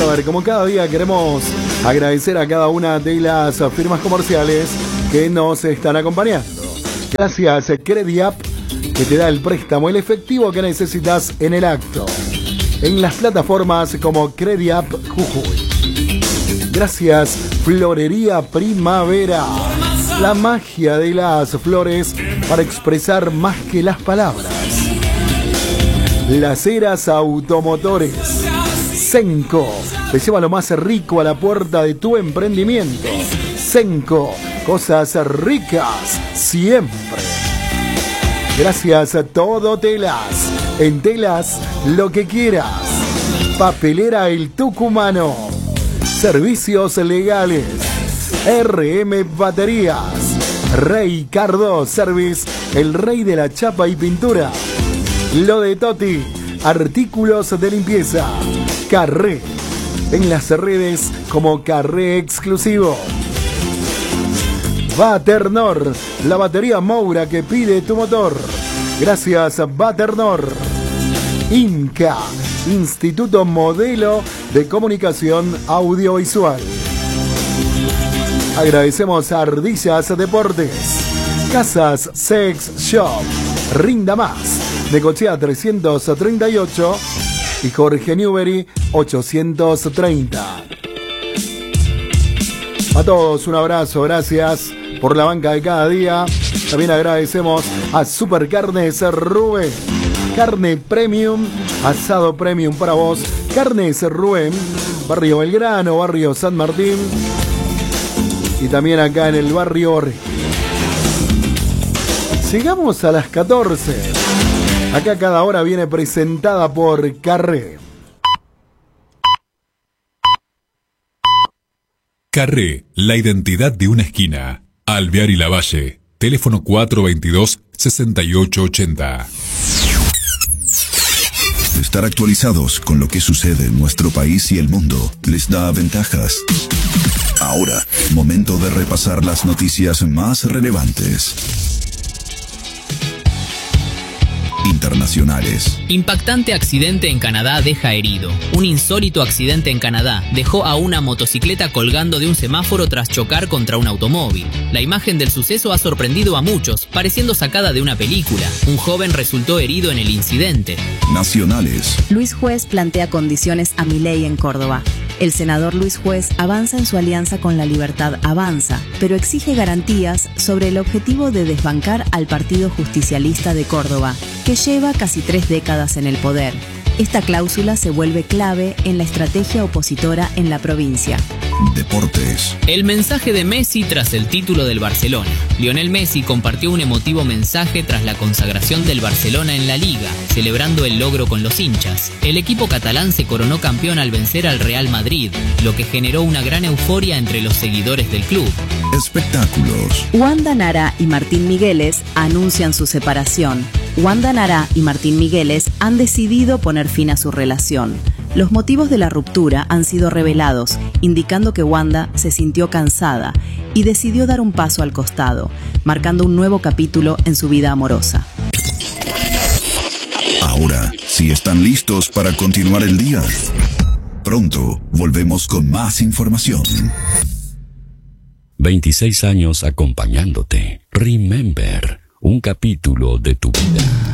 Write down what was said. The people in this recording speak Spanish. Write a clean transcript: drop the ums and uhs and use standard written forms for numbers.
Bueno, a ver, como cada día queremos agradecer a cada una de las firmas comerciales que nos están acompañando. Gracias, CrediApp, que te da el préstamo, el efectivo que necesitas en el acto. En las plataformas como CrediApp Jujuy. Gracias, Florería Primavera. La magia de las flores para expresar más que las palabras. Las Heras Automotores. Senco, te lleva lo más rico a la puerta de tu emprendimiento. Senco, cosas ricas siempre. Gracias a Todo Telas. En Telas, lo que quieras. Papelera El Tucumano. Servicios legales. RM Baterías. Rey Cardo Service, el rey de la chapa y pintura. Lo de Toti, artículos de limpieza. Carré, en las redes como Carré Exclusivo. Baternor, la batería Moura que pide tu motor. Gracias, Baternor. Inca, Instituto Modelo de Comunicación Audiovisual. Agradecemos a Ardillas Deportes. Casas Sex Shop. Rinda Más. Necochea 338 y Jorge Newbery 830. A todos un abrazo, gracias por la banca de cada día. También agradecemos a Supercarnes Rubén. Carne Premium, asado Premium para vos. Carnes Rubén, Barrio Belgrano, Barrio San Martín. Y también acá en el barrio Orge. Llegamos a las 14. Acá cada hora viene presentada por Carré. Carré, la identidad de una esquina. Alvear y Lavalle. Teléfono 422-6880. Estar actualizados con lo que sucede en nuestro país y el mundo les da ventajas. Ahora, momento de repasar las noticias más relevantes. Internacionales. Impactante accidente en Canadá deja herido. Un insólito accidente en Canadá dejó a una motocicleta colgando de un semáforo tras chocar contra un automóvil. La imagen del suceso ha sorprendido a muchos, pareciendo sacada de una película. Un joven resultó herido en el incidente. Nacionales. Luis Juez plantea condiciones a Milei en Córdoba. El senador Luis Juez avanza en su alianza con La Libertad Avanza, pero exige garantías sobre el objetivo de desbancar al Partido Justicialista de Córdoba, que lleva casi 3 décadas en el poder. Esta cláusula se vuelve clave en la estrategia opositora en la provincia. Deportes. El mensaje de Messi tras el título del Barcelona. Lionel Messi compartió un emotivo mensaje tras la consagración del Barcelona en la Liga, celebrando el logro con los hinchas. El equipo catalán se coronó campeón al vencer al Real Madrid, lo que generó una gran euforia entre los seguidores del club. Espectáculos. Wanda Nara y Martín Migueles anuncian su separación. Wanda Nara y Martín Migueles han decidido poner fin a su relación. Los motivos de la ruptura han sido revelados, indicando que Wanda se sintió cansada y decidió dar un paso al costado, marcando un nuevo capítulo en su vida amorosa. Ahora, si están listos para continuar el día, pronto volvemos con más información. 26 años acompañándote. Remember, un capítulo de tu vida.